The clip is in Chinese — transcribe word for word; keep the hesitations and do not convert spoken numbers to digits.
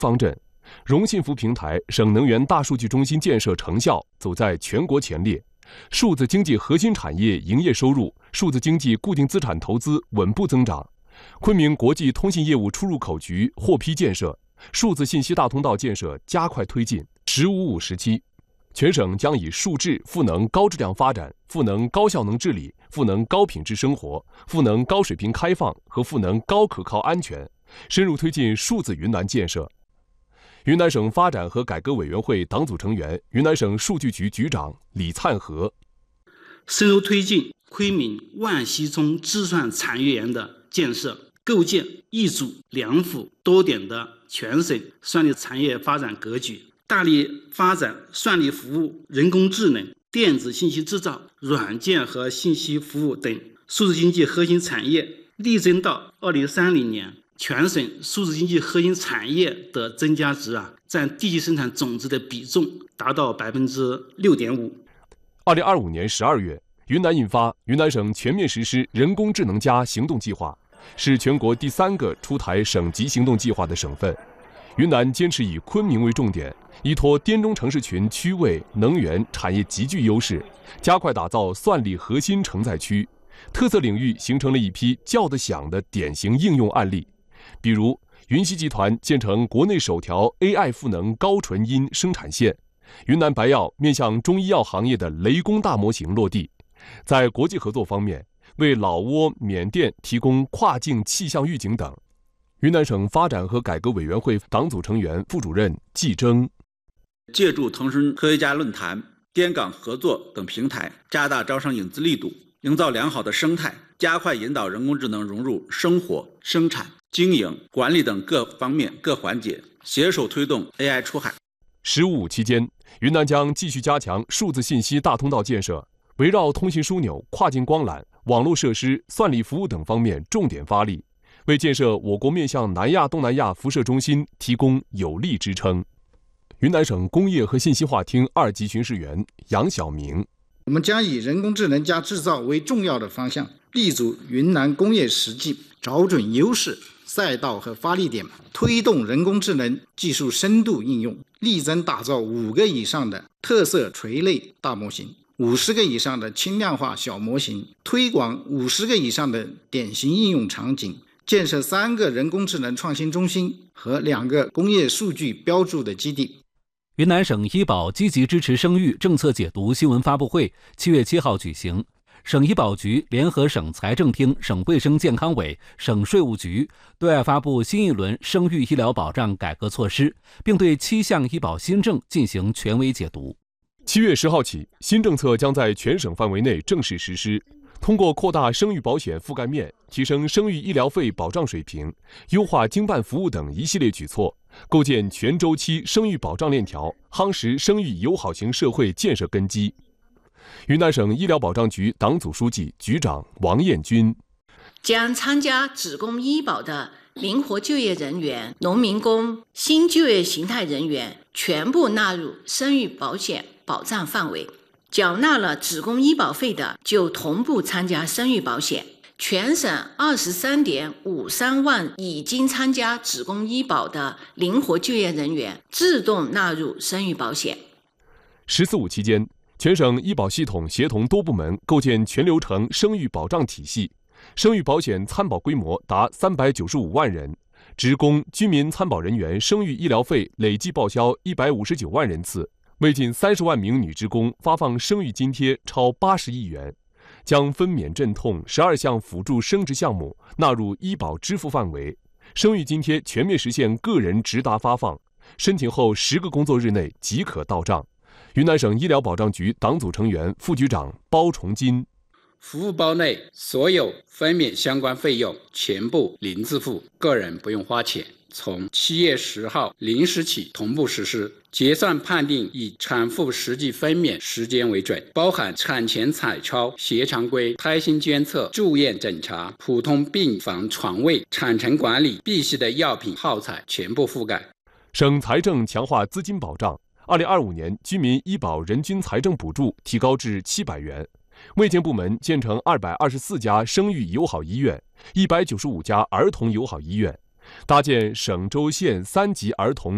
方阵，融幸福平台省能源大数据中心建设成效走在全国前列，数字经济核心产业营业收入、数字经济固定资产投资稳步增长。昆明国际通信业务出入口局获批建设，数字信息大通道建设加快推进。十五五时期，全省将以数质赋能高质量发展、赋能高效能治理、赋能高品质生活、赋能高水平开放和赋能高可靠安全，深入推进数字云南建设。云南省发展和改革委员会党组成员、云南省数据局局长李灿和， 深入推进昆明万溪中计算产业园的建设，构建一组两府多点的全省算力产业发展格局，大力发展算力服务、人工智能、电子信息制造、软件和信息服务等数字经济核心产业，力争到二零三零年，全省数字经济核心产业的增加值啊，占地区生产总值的比重达到百分之六点五。 二零二五年十二月，云南印发《云南省全面实施人工智能加行动计划》，是全国第三个出台省级行动计划的省份。云南坚持以昆明为重点，依托滇中城市群区位、能源、产业极具优势，加快打造算力核心承载区，特色领域形成了一批叫得响的典型应用案例。比如，云溪集团建成国内首条 A I 赋能高纯因生产线，云南白药面向中医药行业的雷公大模型落地。在国际合作方面，为老挝、缅甸提供跨境气象预警等。云南省发展和改革委员会党组成员、副主任季征， 借助腾讯科学家论坛、滇港合作等平台，加大招商引资力度，营造良好的生态，加快引导人工智能融入生活、生产、经营、管理等各方面各环节，携手推动 A I 出海。 十五五期间，云南将继续加强数字信息大通道建设，围绕通信枢纽、跨境光缆、网络设施、算力服务等方面重点发力，为建设我国面向南亚、东南亚辐射中心提供有力支撑。云南省工业和信息化厅二级巡视员杨晓明， 我们将以人工智能加制造为重要的方向，立足云南工业实际，找准优势、赛道和发力点，推动人工智能技术深度应用，力争打造五个以上的特色垂类大模型，五十个以上的轻量化小模型，推广五十个以上的典型应用场景，建设三个人工智能创新中心和两个工业数据标注的基地。 云南省医保积极支持生育政策解读新闻发布会七月七号举行，省医保局联合省财政厅、省卫生健康委、省税务局对外发布新一轮生育医疗保障改革措施，并对七项医保新政进行权威解读。 七月十号起，新政策将在全省范围内正式实施。通过扩大生育保险覆盖面、提升生育医疗费保障水平、优化经办服务等一系列举措，构建全周期生育保障链条，夯实生育友好型社会建设根基。云南省医疗保障局党组书记、局长王艳军， 将参加职工医保的灵活就业人员、农民工、新就业形态人员全部纳入生育保险保障范围。缴纳了职工医保费的，就同步参加生育保险。全省二十三点五三万已经参加职工医保的灵活就业人员自动纳入生育保险。 十四五期间，全省医保系统协同多部门构建全流程生育保障体系，生育保险参保规模达三百九十五万人，职工、居民参保人员生育医疗费累计报销一百五十九万人次。为近三十万名女职工发放生育津贴超八十亿元，将分娩镇痛十二项辅助生殖项目纳入医保支付范围，生育津贴全面实现个人直达发放，申请后十个工作日内即可到账。云南省医疗保障局党组成员、副局长包崇金， 服务包内所有分娩相关费用全部零自付，个人不用花钱。从七月十号零时起同步实施，结算判定以产妇实际分娩时间为准，包含产前彩超、血常规、胎心监测、住院诊查、普通病房床位、产程管理、必需的药品耗材全部覆盖。 省财政强化资金保障，二零二五年居民医保人均财政补助提高至七百元。卫健部门建成二百二十四家生育友好医院，一百九十五家儿童友好医院，搭建省州县三级儿童